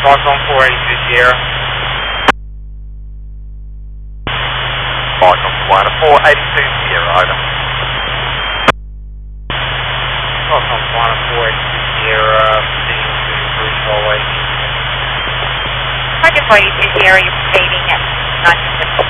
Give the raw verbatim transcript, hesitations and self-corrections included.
Cyclone four eighty-two Sierra. Cyclone Squadron four eighty-two Sierra, over. Cyclone Squadron four eighty-two Sierra, proceeding to Bruce Hallway. Cyclone four eighty-two Sierra, you're proceeding at nineteen fifty.